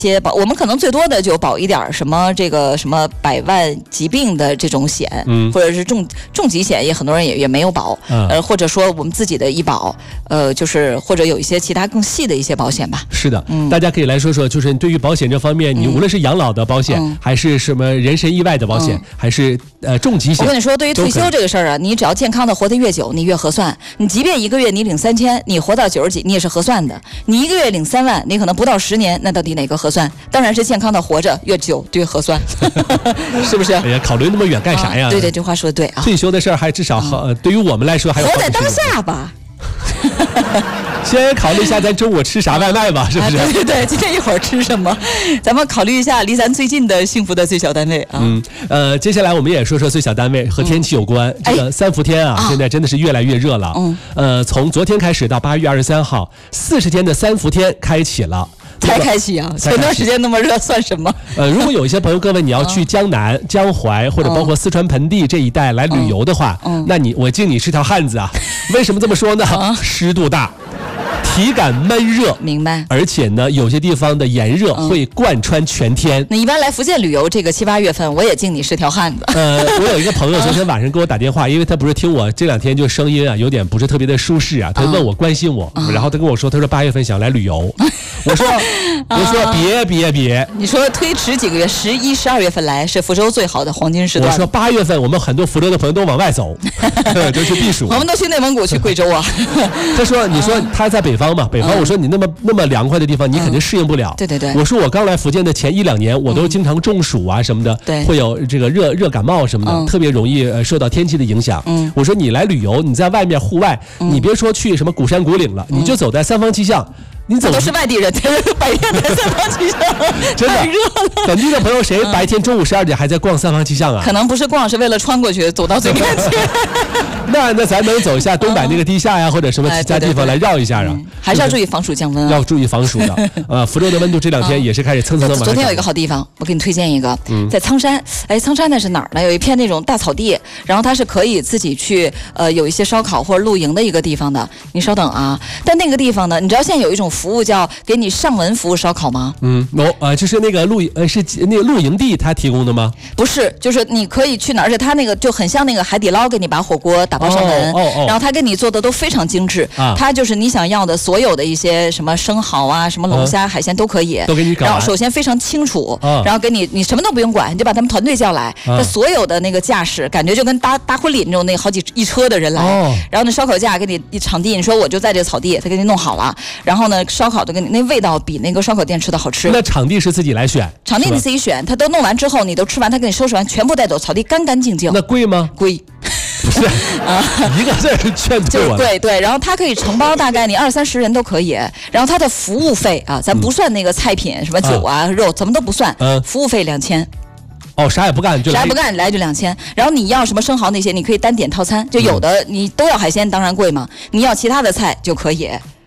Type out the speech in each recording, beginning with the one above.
些保，我们可能最多的就保一点什么这个什么100万疾病的这种险，或者是重疾险，也很多人也没有保，或者说我们自己的医保，就是或者有一些其他更细的一些保险吧。 是的，大家可以来说说，就是对于保险这方面，你无论是养老的保险，还是什么人身意外的保险，还是重疾险， 我跟你说，对于退休这个事儿啊，你只要健康的活得越久，你越合算。你即便一个月你领3000，你活到90几，你也是合算的。你一个月领3万，你可能不到10年，那到底哪个合算？当然是健康的活着越久越合算，是不是？ 哎呀，考虑那么远干啥呀？ 对对，这话说的对啊。 退休的事儿还至少对于我们来说还有活在当下吧。 先考虑一下咱中午吃啥外卖吧，是不是？ 对对对，今天一会儿吃什么？咱们考虑一下离咱最近的幸福的最小单位啊。 接下来我们也说说最小单位和天气有关。这个3伏天啊，现在真的是越来越热了。从昨天开始到8月23号，40天的3伏天开启了。 才开启啊！前段时间那么热算什么？ 如果有一些朋友各位你要去江南、江淮或者包括四川盆地这一带来旅游的话，那我敬你是条汉子啊！为什么这么说呢？湿度大。体感闷热， 明白。 而且呢，有些地方的炎热会贯穿全天。 那一般来福建旅游，这个7、8月份，我也敬你是条汉子。 我有一个朋友昨天晚上给我打电话，因为他不是听我这2天就声音啊有点不是特别的舒适啊，他问我关心我，然后他跟我说，他说8月份想来旅游，我说别， 你说推迟几个月，11、12月份来是福州最好的黄金时段。 我说8月份我们很多福州的朋友都往外走，都去避暑， 我们都去内蒙古、去贵州啊。 他说，你说他在北方嘛，北方我说你那么凉快的地方，你肯定适应不了。 对对对。 我说我刚来福建的前1、2年，我都经常中暑啊什么的，会有这个热感冒什么的，特别容易受到天气的影响。我说你来旅游，你在外面户外，你别说去什么古山古岭了，你就走在3坊七巷。你走都是外地人，白天在3坊七巷， 真的太热了。 本地的朋友谁白天中午12点还在逛3坊七巷啊？ 可能不是逛，是为了穿过去，走到最干净。 那咱能走一下东北那个地下呀，或者什么其他地方来绕一下啊？ 还是要注意防暑降温啊！ 要注意防暑的。福州的温度这2天也是开始蹭蹭的往上涨。 昨天有一个好地方，我给你推荐一个，在苍山。苍山那是哪儿呢？有一片那种大草地，然后它是可以自己去有一些烧烤或者露营的一个地方的。你稍等啊，但那个地方呢，你知道现在有一种服务叫给你上门服务烧烤吗？ 就是那个是那个露营地他提供的吗？ 不是，就是你可以去哪儿，而且他那个就很像那个海底捞，给你把火锅打包上门，然后他给你做的都非常精致，他就是你想要的所有的一些什么生蚝啊、什么龙虾、海鲜都可以， 都给你搞。 然后首先非常清楚，然后给你什么都不用管，你就把他们团队叫来，他所有的那个架势，感觉就跟搭婚礼那种，那好几一车的人来，然后那烧烤架给你一场地，你说我就在这草地，他给你弄好了，然后呢烧烤都给你，那味道比那个烧烤店吃的好吃。 那场地是自己来选？ 场地你自己选，他都弄完之后，你都吃完，他给你收拾完，全部带走，草地干干净净。 那贵吗？ 贵。 不是一个字劝退我了。对，然后它可以承包，大概你20、30人都可以。然后它的服务费啊，咱不算那个菜品，什么酒啊、肉，怎么都不算。服务费2000。 啥也不干就来， 啥也不干来就2000。然后你要什么生蚝那些，你可以单点套餐，就有的你都要海鲜，当然贵嘛。你要其他的菜就可以。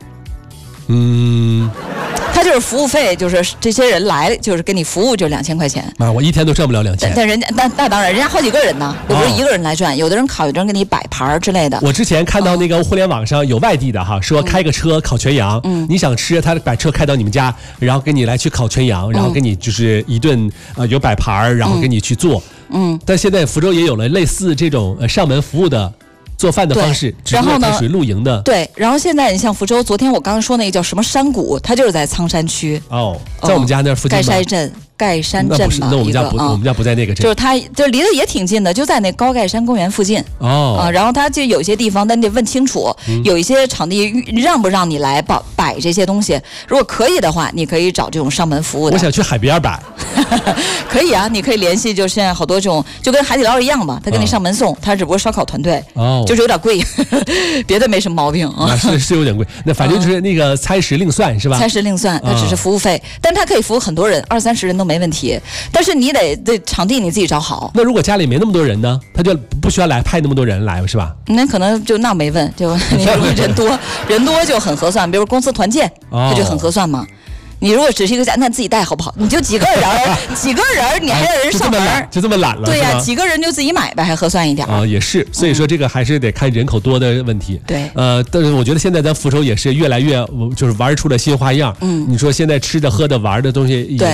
他就是服务费，就是这些人来就是给你服务，就2000块钱。 我一天都挣不了2000。 但人家那当然，人家好几个人呢，又不是一个人来赚，有的人烤，有的人给你摆盘之类的。 我之前看到那个互联网上有外地的哈，说开个车烤全羊，你想吃，他把车开到你们家，然后给你来去烤全羊，然后给你就是一顿有摆盘，然后给你去做。但现在福州也有了类似这种上门服务的做饭的方式， 然后呢， 属于露营的。 对，然后现在你像福州，昨天我刚刚说那个叫什么山谷，它就是在苍山区。 在我们家那附近。 盖山镇嘛， 那我们家不在那个镇， 就是它就离得也挺近的，就在那高盖山公园附近。然后它就有些地方，但你得问清楚，有一些场地让不让你来摆这些东西。如果可以的话，你可以找这种上门服务的。 我想去海边摆。 可以啊，你可以联系，就现在好多这种就跟海底捞一样嘛，他给你上门送，他只不过烧烤团队，就是有点贵，别的没什么毛病啊。 是有点贵，那反正就是那个餐食另算是吧？ 餐食另算，那只是服务费，但他可以服务很多人，20、30人都没问题。但是你得场地你自己找好。 那如果家里没那么多人呢，他就不需要派那么多人来是吧？ 那可能就那没问，就你如果人多就很合算，比如公司团建，它就很合算嘛。 你如果只是一个家，那自己带好不好？你就几个人，你还让人上门， 就这么懒了。 对呀，几个人就自己买呗，还合算一点啊，也是。所以说这个还是得看人口多的问题。 对， 但是我觉得现在咱福州也是越来越就是玩出了新花样。你说现在吃的、喝的、玩的东西